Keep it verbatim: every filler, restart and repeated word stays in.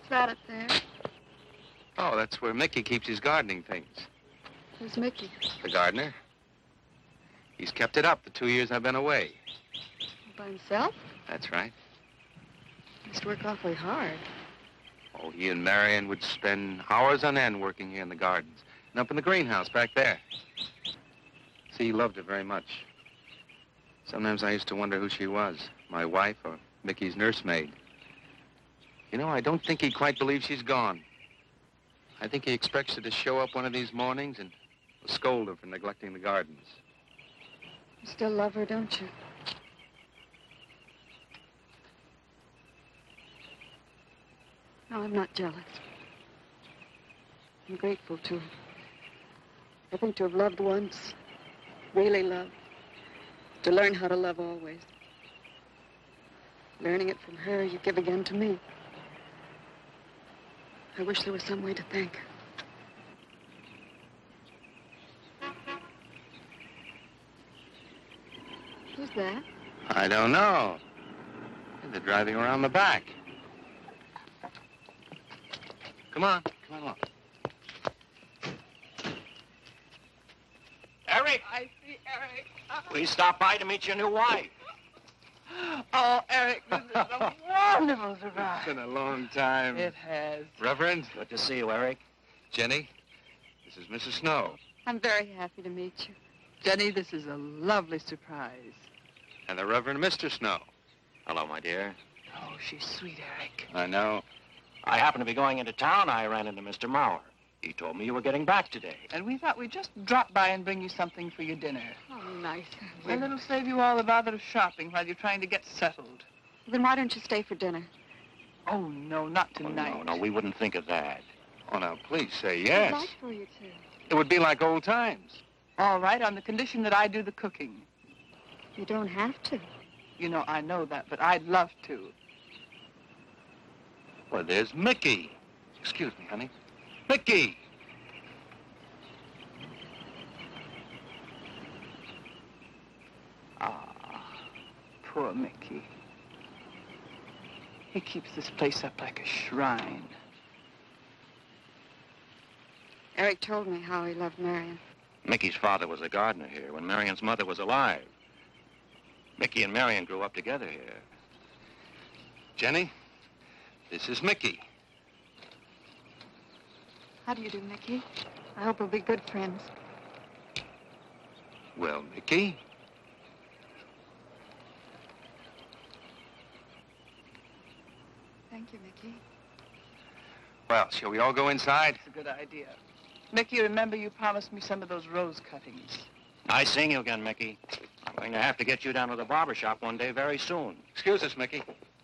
What's that up there? Oh, that's where Mickey keeps his gardening things. Who's Mickey? The gardener. He's kept it up the two years I've been away. By himself? That's right. Must work awfully hard. Oh, he and Marion would spend hours on end working here in the gardens and up in the greenhouse back there. See, he loved her very much. Sometimes I used to wonder who she was, my wife or Mickey's nursemaid. You know, I don't think he quite believes she's gone. I think he expects her to show up one of these mornings and scold her for neglecting the gardens. You still love her, don't you? No, I'm not jealous. I'm grateful to her. I think to have loved once, really loved, to learn how to love always. Learning it from her, you give again to me. I wish there was some way to thank her. Who's that? I don't know. They're driving around the back. Come on, come on along. Eric! I see Eric. Please stop by to meet your new wife. Oh, Eric, this is a wonderful surprise. It's been a long time. It has. Reverend. Good to see you, Eric. Jenny, this is Missus Snow. I'm very happy to meet you. Jenny, this is a lovely surprise. And the Reverend Mister Snow. Hello, my dear. Oh, she's sweet, Eric. I know. I happened to be going into town. I ran into Mister Mauer. He told me you were getting back today. And we thought we'd just drop by and bring you something for your dinner. Oh, nice. And it'll save you all the bother of shopping while you're trying to get settled. Then why don't you stay for dinner? Oh, no, not tonight. Oh, no, no, we wouldn't think of that. Oh, now, please say I'd yes. like for you to. It would be like old times. All right, on the condition that I do the cooking. You don't have to. You know, I know that, but I'd love to. Well, there's Mickey. Excuse me, honey. Mickey! Ah, poor Mickey. He keeps this place up like a shrine. Eric told me how he loved Marion. Mickey's father was a gardener here when Marion's mother was alive. Mickey and Marion grew up together here. Jenny, this is Mickey. How do you do, Mickey? I hope we'll be good friends. Well, Mickey? Thank you, Mickey. Well, shall we all go inside? It's a good idea. Mickey, remember you promised me some of those rose cuttings. Nice seeing you again, Mickey. I'm going to have to get you down to the barber shop one day very soon. Excuse us, Mickey.